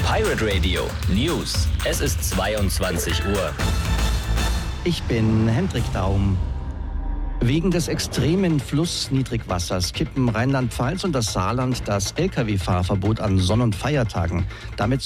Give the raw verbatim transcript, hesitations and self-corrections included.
Pirate Radio News. Es ist zweiundzwanzig Uhr. Ich bin Hendrik Daum. Wegen des extremen Flussniedrigwassers kippen Rheinland-Pfalz und das Saarland das L K W-Fahrverbot an Sonn- und Feiertagen. Damit